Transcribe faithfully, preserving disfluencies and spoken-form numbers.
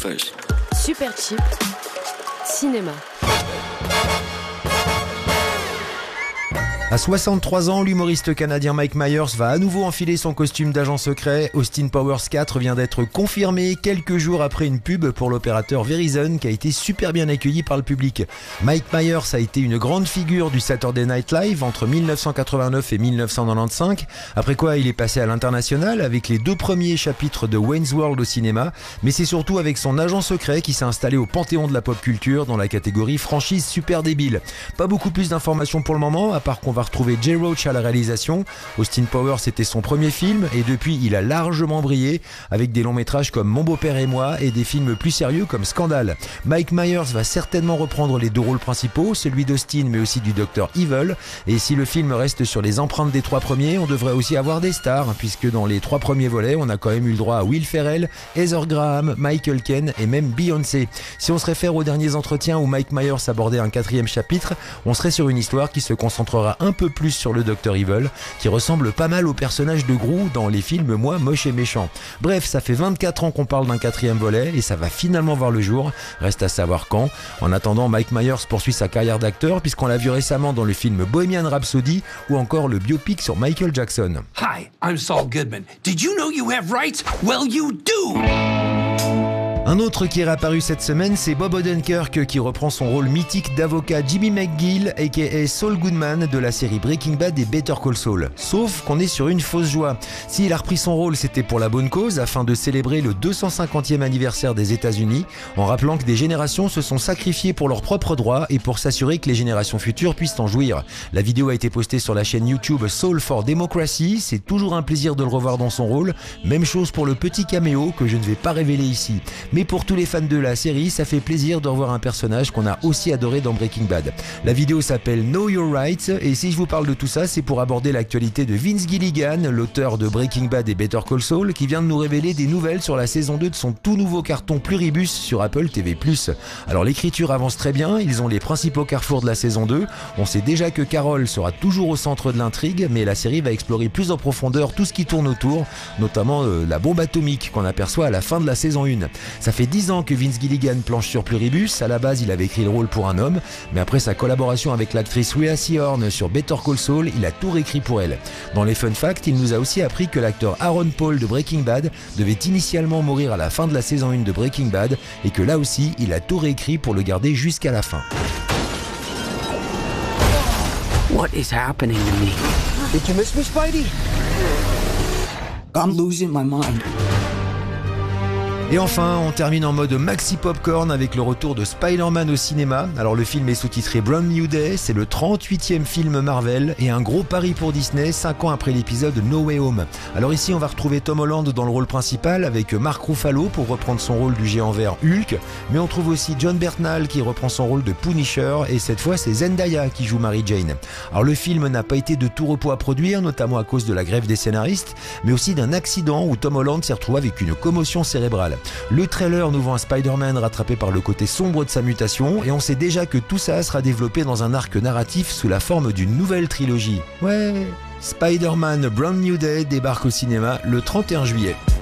first. Super Cheap, cinéma. À soixante-trois ans, l'humoriste canadien Mike Myers va à nouveau enfiler son costume d'agent secret. Austin Powers quatre vient d'être confirmé quelques jours après une pub pour l'opérateur Verizon qui a été super bien accueilli par le public. Mike Myers a été une grande figure du Saturday Night Live entre dix-neuf cent quatre-vingt-neuf et dix-neuf cent quatre-vingt-quinze. Après quoi, il est passé à l'international avec les deux premiers chapitres de Wayne's World au cinéma. Mais c'est surtout avec son agent secret qui s'est installé au panthéon de la pop culture dans la catégorie franchise super débile. Pas beaucoup plus d'informations pour le moment, à part qu'on va retrouver Jay Roach à la réalisation. Austin Powers c'était son premier film et depuis il a largement brillé avec des longs métrages comme Mon beau-père et moi et des films plus sérieux comme Scandale. Mike Myers va certainement reprendre les deux rôles principaux, celui d'Austin mais aussi du docteur Evil, et si le film reste sur les empreintes des trois premiers, on devrait aussi avoir des stars puisque dans les trois premiers volets on a quand même eu le droit à Will Ferrell, Heather Graham, Michael Caine et même Beyoncé. Si on se réfère aux derniers entretiens où Mike Myers abordait un quatrième chapitre, on serait sur une histoire qui se concentrera un peu plus sur le docteur Evil, qui ressemble pas mal au personnage de Gru dans les films Moi, moche et méchant. Bref, ça fait vingt-quatre ans qu'on parle d'un quatrième volet et ça va finalement voir le jour. Reste à savoir quand. En attendant, Mike Myers poursuit sa carrière d'acteur puisqu'on l'a vu récemment dans le film Bohemian Rhapsody ou encore le biopic sur Michael Jackson. Hi, I'm Saul Goodman. Did you know you have rights? Well, you do! Un autre qui est réapparu cette semaine, c'est Bob Odenkirk qui reprend son rôle mythique d'avocat Jimmy McGill aka Saul Goodman de la série Breaking Bad et Better Call Saul. Sauf qu'on est sur une fausse joie. S'il a repris son rôle, c'était pour la bonne cause afin de célébrer le deux cent cinquantième anniversaire des États-Unis en rappelant que des générations se sont sacrifiées pour leurs propres droits et pour s'assurer que les générations futures puissent en jouir. La vidéo a été postée sur la chaîne YouTube Saul for Democracy. C'est toujours un plaisir de le revoir dans son rôle. Même chose pour le petit caméo que je ne vais pas révéler ici. Mais pour tous les fans de la série, ça fait plaisir de revoir un personnage qu'on a aussi adoré dans Breaking Bad. La vidéo s'appelle Know Your Rights et si je vous parle de tout ça, c'est pour aborder l'actualité de Vince Gilligan, l'auteur de Breaking Bad et Better Call Saul, qui vient de nous révéler des nouvelles sur la saison deux de son tout nouveau carton Pluribus sur Apple T V plus. Alors l'écriture avance très bien, ils ont les principaux carrefours de la saison deux. On sait déjà que Carol sera toujours au centre de l'intrigue, mais la série va explorer plus en profondeur tout ce qui tourne autour, notamment euh, la bombe atomique qu'on aperçoit à la fin de la saison un. Ça fait dix ans que Vince Gilligan planche sur Pluribus. À la base, il avait écrit le rôle pour un homme, mais après sa collaboration avec l'actrice Rhea Seehorn sur Better Call Saul, il a tout réécrit pour elle. Dans les fun facts, il nous a aussi appris que l'acteur Aaron Paul de Breaking Bad devait initialement mourir à la fin de la saison un de Breaking Bad et que là aussi, il a tout réécrit pour le garder jusqu'à la fin. What is happening to me? Did you miss me, Spidey? I'm losing my mind. Et enfin, on termine en mode maxi popcorn avec le retour de Spider-Man au cinéma. Alors le film est sous-titré Brand New Day, c'est le trente-huitième film Marvel et un gros pari pour Disney, cinq ans après l'épisode No Way Home. Alors ici, on va retrouver Tom Holland dans le rôle principal avec Mark Ruffalo pour reprendre son rôle du géant vert Hulk, mais on trouve aussi John Bernthal qui reprend son rôle de Punisher et cette fois c'est Zendaya qui joue Mary Jane. Alors le film n'a pas été de tout repos à produire, notamment à cause de la grève des scénaristes, mais aussi d'un accident où Tom Holland s'est retrouvé avec une commotion cérébrale. Le trailer nous vend un Spider-Man rattrapé par le côté sombre de sa mutation et on sait déjà que tout ça sera développé dans un arc narratif sous la forme d'une nouvelle trilogie. Ouais, Spider-Man Brand New Day débarque au cinéma le trente et un juillet.